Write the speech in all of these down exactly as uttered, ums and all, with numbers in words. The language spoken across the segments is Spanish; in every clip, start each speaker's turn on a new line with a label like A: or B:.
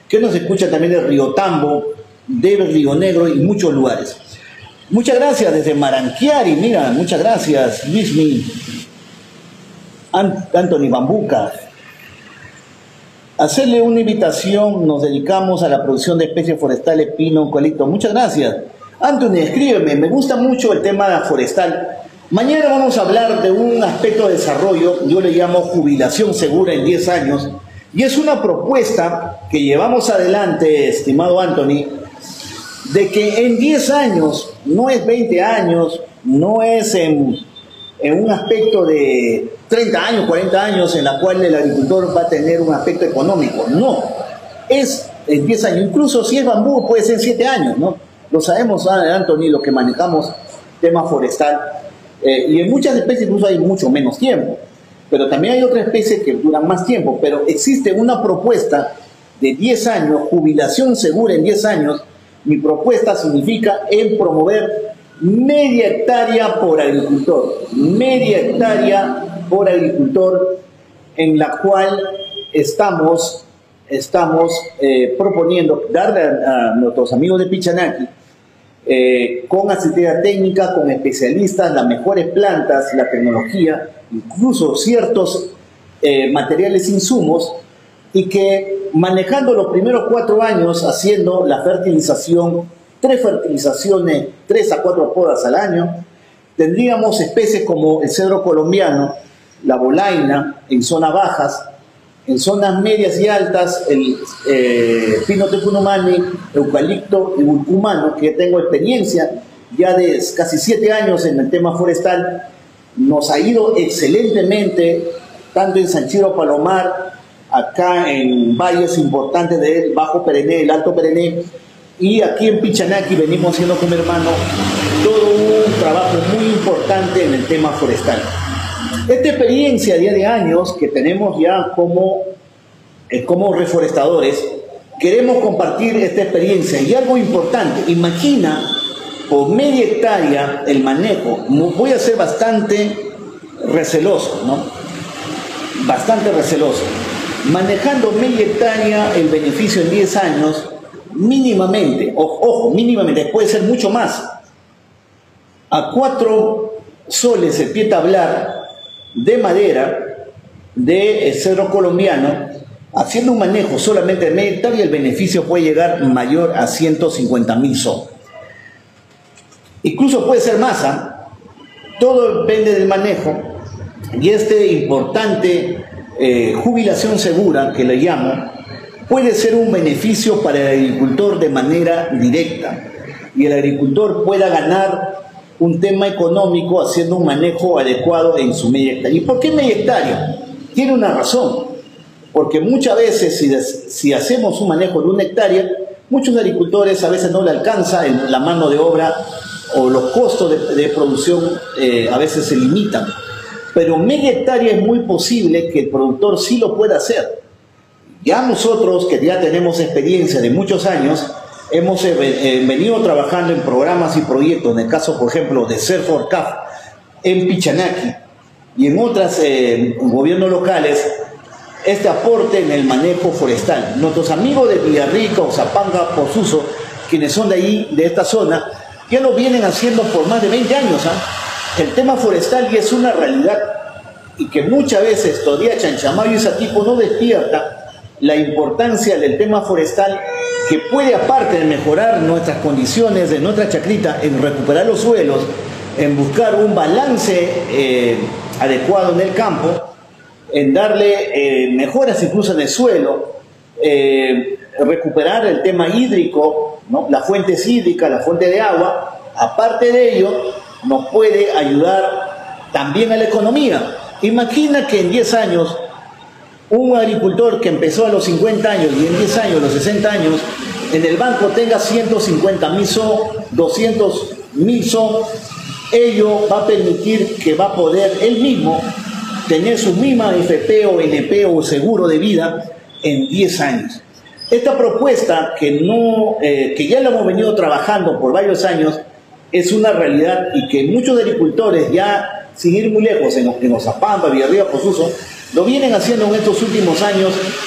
A: que nos escuchan también de Río Tambo, de Río Negro y muchos lugares. Muchas gracias desde Maranquiari, mira, muchas gracias, Luismi, Anthony Bambuca. Hacerle una invitación, nos dedicamos a la producción de especies forestales, pino, eucalipto. Muchas gracias. Anthony, escríbeme, me gusta mucho el tema forestal. Mañana vamos a hablar de un aspecto de desarrollo, yo le llamo jubilación segura en diez años, y es una propuesta que llevamos adelante, estimado Anthony, de que en diez años, no es veinte años, no es en, en un aspecto de treinta años, cuarenta años, en la cual el agricultor va a tener un aspecto económico. No, es en diez años. Incluso si es bambú, puede ser siete años, ¿no? Lo sabemos, Anthony, lo que manejamos tema forestal. Eh, y en muchas especies incluso hay mucho menos tiempo. Pero también hay otras especies que duran más tiempo. Pero existe una propuesta de diez años, jubilación segura en diez años. Mi propuesta significa en promover media hectárea por agricultor, media hectárea por agricultor, en la cual estamos, estamos eh, proponiendo darle a, a nuestros amigos de Pichanaki, eh, con asistencia técnica, con especialistas, las mejores plantas, la tecnología, incluso ciertos eh, materiales, insumos, y que manejando los primeros cuatro años, haciendo la fertilización, tres fertilizaciones, tres a cuatro podas al año, tendríamos especies como el cedro colombiano, la bolaina, en zonas bajas, en zonas medias y altas, el eh, pino tecunumani, eucalipto y vulcumano, que tengo experiencia ya de casi siete años en el tema forestal. Nos ha ido excelentemente, tanto en San Chiro Palomar, acá en valles importantes del Bajo Perené, el Alto Perené, y aquí en Pichanaki venimos haciendo con mi hermano todo un trabajo muy importante en el tema forestal. Esta experiencia día de años que tenemos ya como, eh, como reforestadores, queremos compartir esta experiencia. Y algo importante, imagina por media hectárea el manejo. Voy a ser bastante receloso, ¿no? Bastante receloso. Manejando media hectárea, el beneficio en diez años, mínimamente, ojo, ojo, mínimamente, puede ser mucho más. A cuatro soles el pie tablar de madera de cedro colombiano, haciendo un manejo solamente de media hectárea, el beneficio puede llegar mayor a ciento cincuenta mil soles. Incluso puede ser más, ¿eh? Todo depende del manejo, y este importante eh, jubilación segura, que le llamo, puede ser un beneficio para el agricultor de manera directa, y el agricultor pueda ganar un tema económico haciendo un manejo adecuado en su media hectárea. ¿Y por qué media hectárea? Tiene una razón, porque muchas veces si, si hacemos un manejo de una hectárea, muchos agricultores a veces no le alcanza el, la mano de obra, o los costos de, de producción eh, a veces se limitan. Pero media hectárea es muy posible que el productor sí lo pueda hacer. Ya nosotros, que ya tenemos experiencia de muchos años, hemos eh, eh, venido trabajando en programas y proyectos, en el caso, por ejemplo, de CERFORCAF en Pichanaki y en otros eh, gobiernos locales, este aporte en el manejo forestal. Nuestros amigos de Villarrica, Zapanga, Pozuzo, quienes son de ahí, de esta zona, ya lo vienen haciendo por más de veinte años. ¿eh? El tema forestal ya es una realidad, y que muchas veces todavía Chanchamayo y Satipo no despierta la importancia del tema forestal, que puede, aparte de mejorar nuestras condiciones de nuestra chacrita, en recuperar los suelos, en buscar un balance eh, adecuado en el campo, en darle eh, mejoras incluso en el suelo, eh, recuperar el tema hídrico, ¿no? Las fuentes hídricas, la fuente de agua. Aparte de ello, nos puede ayudar también a la economía. Imagina que en diez años, un agricultor que empezó a los cincuenta años y en diez años, a los sesenta años, en el banco tenga ciento cincuenta mil so, doscientos mil so, ello va a permitir que va a poder él mismo tener su misma F P o N P o seguro de vida en diez años. Esta propuesta, que, no, eh, que ya la hemos venido trabajando por varios años, es una realidad, y que muchos agricultores, ya sin ir muy lejos, en, en Ozapampa, Villarrica, Pozuzo, lo vienen haciendo en estos últimos años,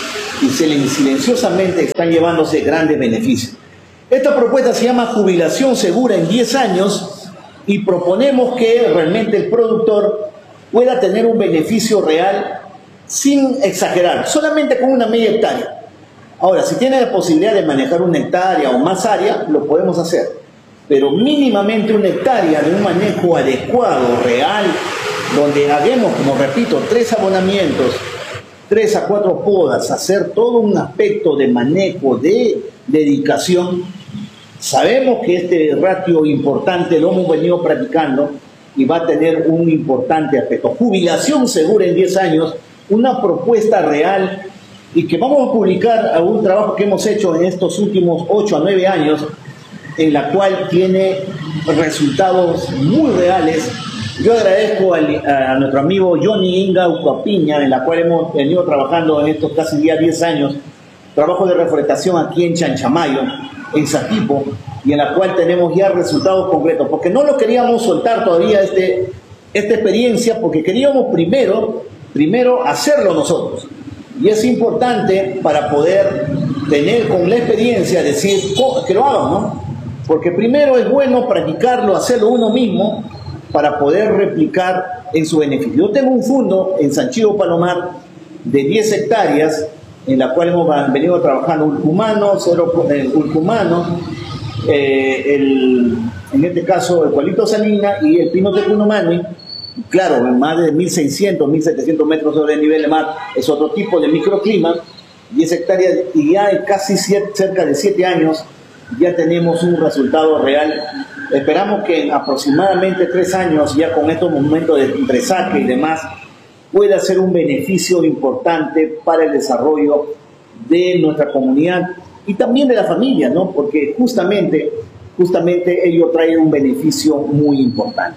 A: y silenciosamente están llevándose grandes beneficios. Esta propuesta se llama jubilación segura en diez años y proponemos que realmente el productor pueda tener un beneficio real sin exagerar, solamente con una media hectárea. Ahora, si tiene la posibilidad de manejar una hectárea o más área, lo podemos hacer. Pero mínimamente una hectárea de un manejo adecuado, real, donde hagamos, como repito, tres abonamientos, tres a cuatro podas, hacer todo un aspecto de manejo, de dedicación. Sabemos que este ratio importante lo hemos venido practicando y va a tener un importante aspecto. Jubilación segura en diez años, una propuesta real y que vamos a publicar un trabajo que hemos hecho en estos últimos ocho a nueve años, en la cual tiene resultados muy reales. Yo agradezco al, a nuestro amigo Johnny Inga Ucapiña, en la cual hemos venido trabajando en estos casi ya diez años, trabajo de reforestación aquí en Chanchamayo, en Satipo, y en la cual tenemos ya resultados concretos, porque no lo queríamos soltar todavía este, esta experiencia, porque queríamos primero, primero hacerlo nosotros. Y es importante para poder tener con la experiencia, decir que lo hagan, ¿no? Porque primero es bueno practicarlo, hacerlo uno mismo, para poder replicar en su beneficio. Yo tengo un fondo en San Chivo Palomar de diez hectáreas, en la cual hemos venido trabajando urcumano, cero, eh, urcumano, eh, el, en este caso el cualito salina y el pino tecunumani. Claro, en más de mil seiscientos, mil setecientos metros sobre el nivel de mar, es otro tipo de microclima, diez hectáreas, y ya en casi siete, cerca de siete años ya tenemos un resultado real. Esperamos que en aproximadamente tres años, ya con estos momentos de entresaque y demás, pueda ser un beneficio importante para el desarrollo de nuestra comunidad y también de la familia, ¿no? Porque justamente, justamente ello trae un beneficio muy importante.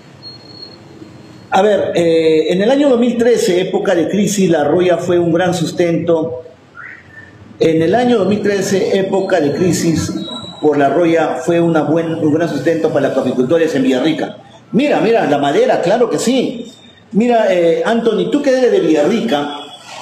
A: A ver, eh, en el año dos mil trece, época de crisis, la arroya fue un gran sustento. En el año dos mil trece, época de crisis, por la arroya fue una buen, un gran sustento para los caficultores en Villarrica. Mira, mira, la madera, claro que sí. Mira, eh, Anthony, tú que eres de Villarrica,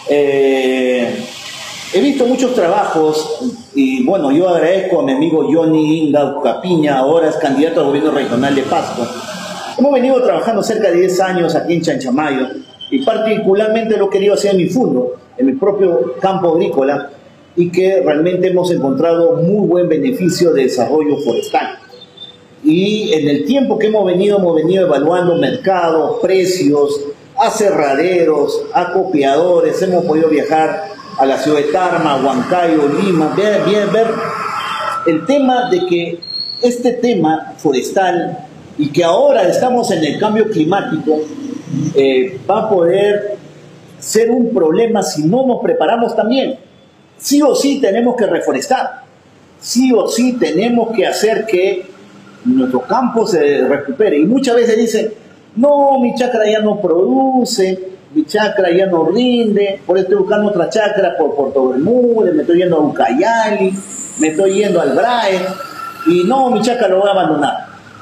A: eh, he visto muchos trabajos y bueno, yo agradezco a mi amigo Johnny Inga Ucapiña, ahora es candidato al gobierno regional de Pasco. Hemos venido trabajando cerca de diez años aquí en Chanchamayo y particularmente lo he querido hacer en mi fondo, en mi propio campo agrícola, y que realmente hemos encontrado muy buen beneficio de desarrollo forestal. Y en el tiempo que hemos venido, hemos venido evaluando mercados, precios, aserraderos, acopiadores, hemos podido viajar a la ciudad de Tarma, Huancayo, Lima, ver, ver, ver el tema de que este tema forestal y que ahora estamos en el cambio climático eh, va a poder ser un problema si no nos preparamos también. Sí o sí tenemos que reforestar, sí o sí tenemos que hacer que nuestro campo se recupere. Y muchas veces dicen, no, mi chacra ya no produce, mi chacra ya no rinde, por eso estoy buscando otra chacra por Puerto Bermúdez, me estoy yendo a Ucayali, me estoy yendo al Brae, y no, mi chacra lo voy a abandonar.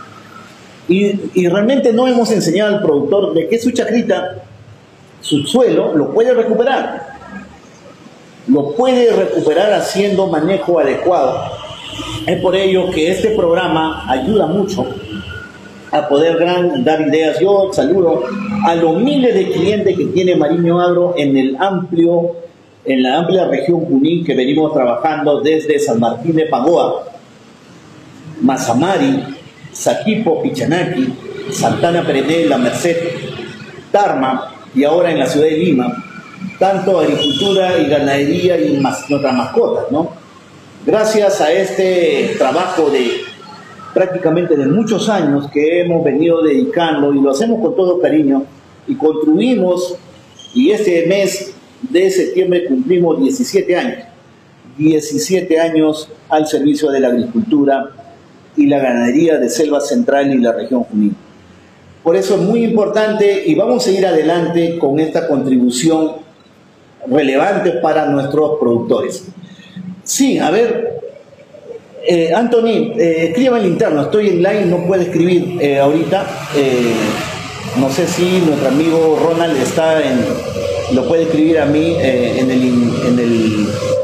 A: Y, y realmente no hemos enseñado al productor de que su chacrita, su suelo, lo puede recuperar. Lo puede recuperar haciendo manejo adecuado. Es por ello que este programa ayuda mucho a poder gran, dar ideas. Yo saludo a los miles de clientes que tiene Mariño Agro en el amplio, en la amplia región Junín que venimos trabajando desde San Martín de Pagoa, Mazamari, Saquipo, Pichanaki, Santana Perené, La Merced, Tarma y ahora en la ciudad de Lima. Tanto agricultura y ganadería y más, nuestras mascotas, ¿no? Gracias a este trabajo de prácticamente de muchos años que hemos venido dedicando y lo hacemos con todo cariño y construimos, y este mes de septiembre cumplimos diecisiete años, diecisiete años al servicio de la agricultura y la ganadería de Selva Central y la región Junín. Por eso es muy importante y vamos a seguir adelante con esta contribución relevante para nuestros productores. Sí, a ver, eh, Anthony, eh, escriba en el interno, estoy en live, no puede escribir eh, ahorita. Eh, no sé si nuestro amigo Ronald está en, lo puede escribir a mí eh, en, el, en el